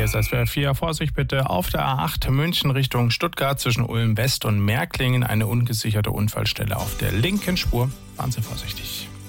Hier ist SWR 4. Vorsicht bitte auf der A8 München Richtung Stuttgart zwischen Ulm West und Märklingen. Eine ungesicherte Unfallstelle auf der linken Spur. Fahren Sie vorsichtig.